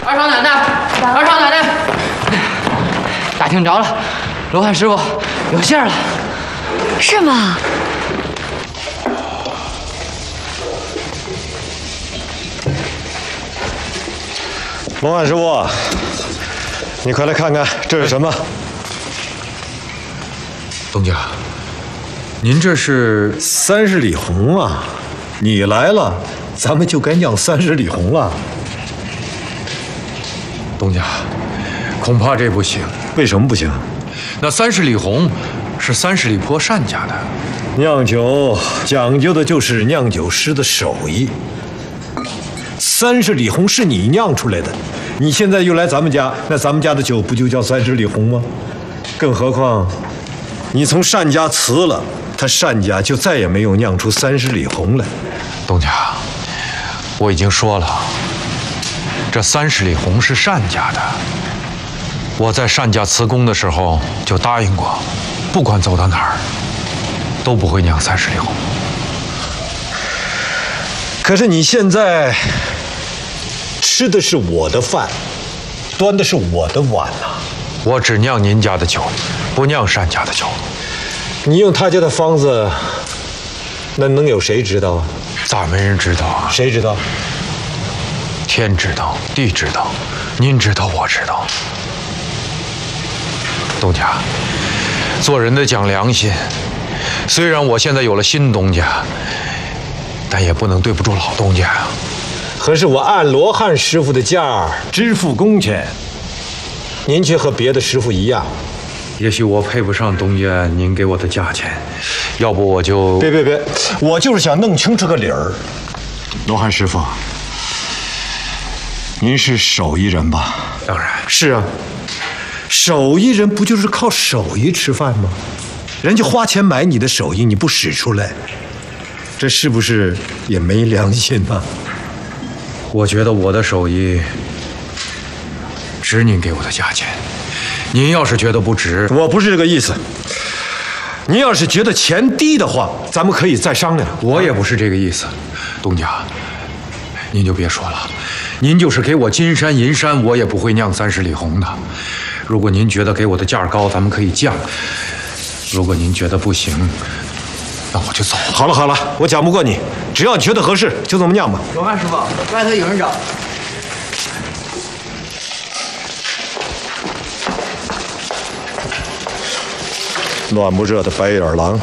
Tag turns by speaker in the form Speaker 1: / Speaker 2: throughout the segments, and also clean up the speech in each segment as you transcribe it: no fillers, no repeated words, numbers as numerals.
Speaker 1: 二少奶奶，二少奶奶，打听着了，罗汉师傅有信儿了。
Speaker 2: 是吗？
Speaker 3: 罗汉师傅，你快来看看这是什么？
Speaker 4: 东家，您这是
Speaker 3: 30里红啊！你来了，咱们就该酿30里红了。
Speaker 4: 东家，恐怕这不行。
Speaker 3: 为什么不行？
Speaker 4: 那30里红是30里坡单家的。
Speaker 3: 酿酒讲究的就是酿酒师的手艺。30里红是你酿出来的，你现在又来咱们家，那咱们家的酒不就叫30里红吗？更何况，你从单家辞了，他单家就再也没有酿出30里红来。
Speaker 4: 东家，我已经说了，这30里红是单家的。我在单家辞工的时候就答应过，不管走到哪儿，都不会酿30里红。
Speaker 3: 可是你现在吃的是我的饭，端的是我的碗呐。
Speaker 4: 我只酿您家的酒，不酿单家的酒。
Speaker 3: 你用他家的方子，那能有谁知道啊？
Speaker 4: 咋没人知道啊？
Speaker 3: 谁知道？
Speaker 4: 天知道，地知道，您知道，我知道。东家，做人得讲良心。虽然我现在有了新东家，但也不能对不住老东家啊。
Speaker 3: 可是我按罗汉师傅的价支付工钱，您却和别的师傅一样。
Speaker 4: 也许我配不上东家您给我的价钱，要不我就……
Speaker 3: 别，我就是想弄清这个理儿。罗汉师傅，您是手艺人吧？
Speaker 4: 当然
Speaker 3: 是啊，手艺人不就是靠手艺吃饭吗？人家花钱买你的手艺，你不使出来，这是不是也没良心啊？
Speaker 4: 我觉得我的手艺值您给我的价钱。您要是觉得不值，
Speaker 3: 我不是这个意思。您要是觉得钱低的话，咱们可以再商量。
Speaker 4: 我也不是这个意思，东家，您就别说了。您就是给我金山银山，我也不会酿30里红的。如果您觉得给我的价高，咱们可以降；如果您觉得不行，那我就走。
Speaker 3: 好了，我讲不过你，只要你觉得合适，就这么酿吧。
Speaker 1: 罗汉师傅，外头有人找。
Speaker 3: 暖不热的白眼狼。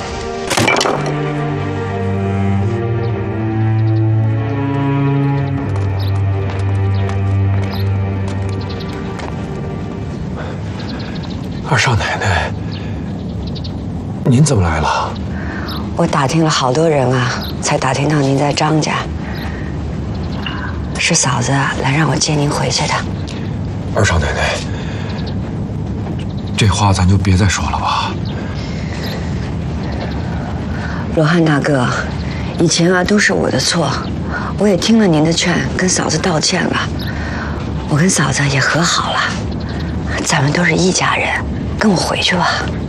Speaker 4: 二少奶奶，您怎么来了？
Speaker 2: 我打听了好多人啊，才打听到您在张家。是嫂子来让我接您回去的。
Speaker 4: 二少奶奶，这话咱就别再说了吧。
Speaker 2: 罗汉大哥，以前啊都是我的错，我也听了您的劝，跟嫂子道歉了。我跟嫂子也和好了，咱们都是一家人，跟我回去吧。